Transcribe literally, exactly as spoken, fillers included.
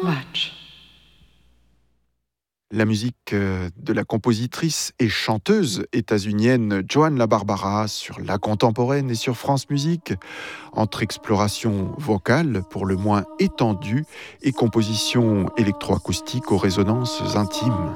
much. La musique de la compositrice et chanteuse états-unienne Joan LaBarbera sur La Contemporaine et sur France Musique, entre exploration vocale pour le moins étendue et composition électroacoustique aux résonances intimes.